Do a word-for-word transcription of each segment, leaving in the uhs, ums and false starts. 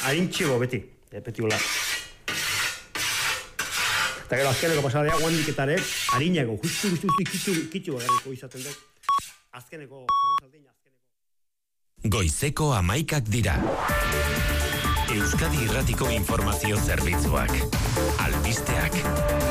arintxigo beti, e, beti hola. Eta gero azkeneko pasadea, guandiketare, harinago, justu, justu, justu, kitxu, kitxu bagarriko izaten dut. Azkeneko, zorrozaldin, azkeneko. Goizeko amaikak dira. Euskadi Irratiko Informazio Zerbitzuak. Albisteak.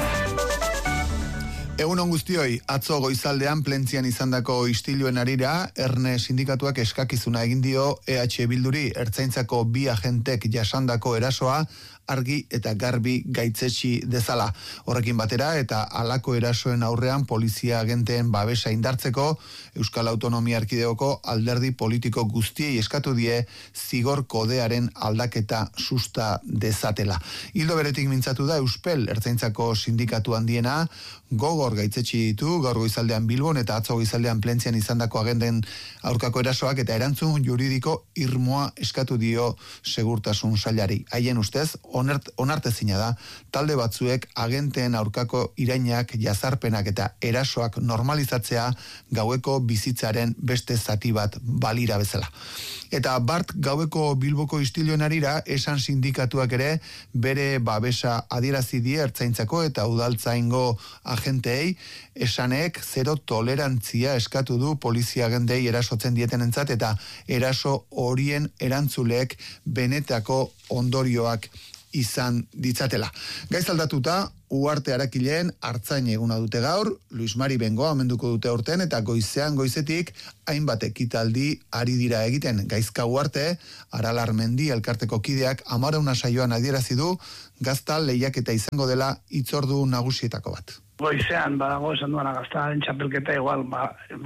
Egun on guztioi, atzo goizaldean plentzian izandako istiluen arira, Erne sindikatuak eskakizuna egin dio E H Bilduri ertzaintzako bi agentek jasandako erasoa argi eta garbi gaitzetsi dezala. Horrekin batera eta halako erasoen aurrean polizia agenteen babesa indartzeko Euskal Autonomia Erkidegoko alderdi politiko guztiei eskatu die zigor kodearen aldaketa susta dezatela. Hildo beretik mintzatu da Euspel ertzaintzako sindikatu handiena, gogor gaitzetsi ditu gaur goizaldean Bilbon eta atzo goizaldean plentzian izandako agenden aurkako erasoak eta erantzun juridiko irmoa eskatu dio segurtasun sailari. Haien ustez, onart, onartezina da, talde batzuek agenteen aurkako irainak, jazarpenak eta erasoak normalizatzea gaueko bizitzaren beste zati bat balira bezala. Eta Bart gaueko Bilboko istiluen arira, esan sindikatuak ere bere babesa adierazi die ertzaintzako eta udaltzaingo agenteei, esanek zero tolerantzia eskatu du polizia agendei erasotzen dietenentzat eta eraso horien erantzuleek benetako ondorioak izan ditzatela. Gaiz aldatuta, Uarte Arakileen hartzain eguna dute gaur, Luis Mari Bengoa amenduko dute aurten eta goizean goizetik hainbat ekitaldi ari dira egiten. Gaizka Uarte, Aralar Mendi elkarteko kideak amarauna saioan adierazi du gazta lehiaketa izango dela hitzordu nagusietako bat. Goizean, badago esan duena gaztaren txapelketa igual, ba,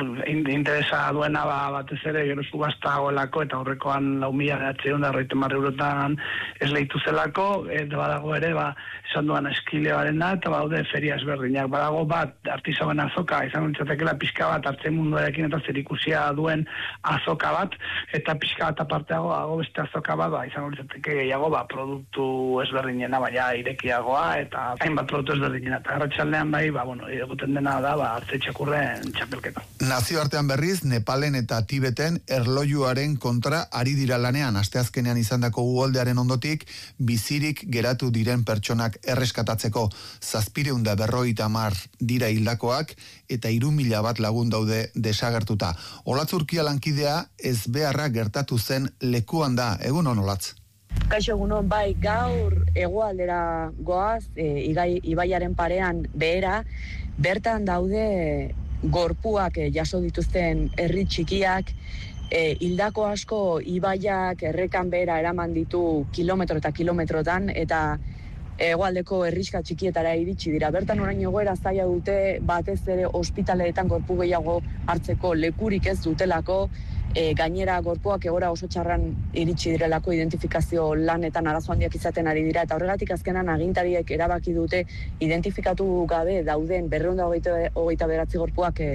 interesa duena ba, batez ere, gero zu gazta goelako, eta horrekoan lau mila atzeun da horreite marri eurotan ez lehitu zelako, eta badago ere, ba, esan duena eskileoaren da, eta baude feria ezberdinak. Badago bat, artisauen azoka, izan ditzatekela pixka bat, hartzen munduarekin eta zerikusia duen azoka bat, eta pixka bat aparteago, hago beste azoka bat, ba, izan ditzateke gehiago, ba, produktu ezberdinena, baina irekiagoa, eta hainbat produktu ezberdinena, eta garratxaldean bai, ba, bueno, egoten dena da, ba, hartze txakurren txapelketa. Nazioartean berriz, Nepalen eta Tibeten erlojuaren kontra ari dira lanean, asteazkenean izandako uholdearen ondotik, bizirik geratu diren pertsonak erreskatatzeko zazpireun da berrogeita hamar dira hildakoak, eta hiru mila bat lagun daude desagertuta. Olatz Urkia lankidea ez beharra gertatu zen lekuan da, egun on Olatz? Kaixo egunon, bai, gaur hegoaldera goaz, e, igai, ibaiaren parean behera, bertan daude gorpuak e, jaso dituzten herri txikiak, e, hildako asko ibaiak errekan behera eraman ditu kilometro eta kilometrotan, eta hegoaldeko herriska txikietara iritsi dira. Bertan orain egoera zaila dute, batez ere ospitaleetan gorpu gehiago hartzeko lekurik ez dutelako, E, gainera gorpuak egora oso txarran iritsi direlako identifikazio lanetan arazo handiak izaten ari dira, eta horregatik azkenan agintariek erabaki dute identifikatu gabe dauden berrehun eta hogeita bederatzi gorpuak e,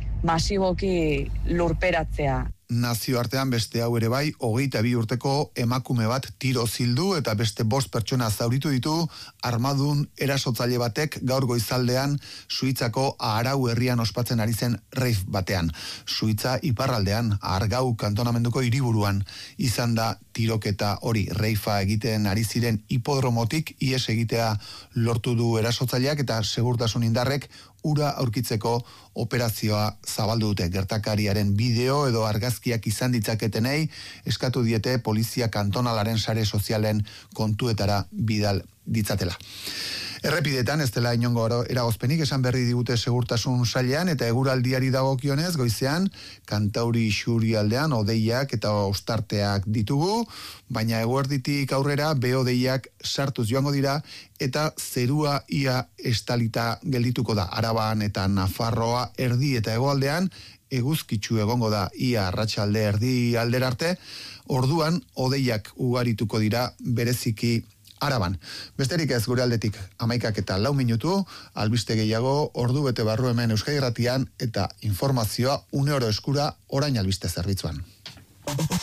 masiboki lurperatzea. Nazioartean beste hau ere bai, hogeita bi urteko emakume bat tiro zildu eta beste bost pertsona zauritu ditu armadun erasotzaile batek gaur goizaldean Suitzako Aarau herrian ospatzen ari zen rave batean. Suitza iparraldean, Argau kantonamenduko hiriburuan izan da tiroketa hori. Reifa egiten ari ziren hipodromotik ihes egitea lortu du erasotzaileak eta segurtasun indarrek ura aurkitzeko operazioa zabaldu dute. Gertakariaren bideo edo argazkiak izan ditzaketenei eskatu diete polizia kantonalaren sare sozialen kontuetara bidal ditzatela. Errepidetan ez dela inongo eragozpenik esan berri digute segurtasun sailean eta eguraldiari dagokionez goizean Kantauri isurialdean hodeiak eta ostarteak ditugu, baina eguerditik aurrera behodeiak sartuz joango dira eta zerua ia estalita geldituko da. Araban eta Nafarroa erdi eta hegoaldean eguzkitsu egongo da ia arratsalde erdi alderarte, orduan hodeiak ugarituko dira bereziki Araban. Besterik ez gure aldetik amaikak eta lau minutu, albiste gehiago, ordu bete barru hemen Euskadi Irratian eta informazioa une oro eskura orain albiste zerbitzuan.